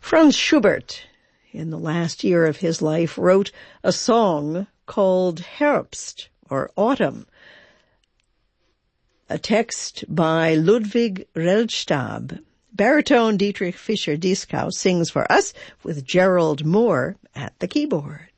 Franz Schubert, in the last year of his life, wrote a song called Herbst, or Autumn, a text by Ludwig Rellstab. Baritone Dietrich Fischer-Dieskau sings for us with Gerald Moore at the keyboard.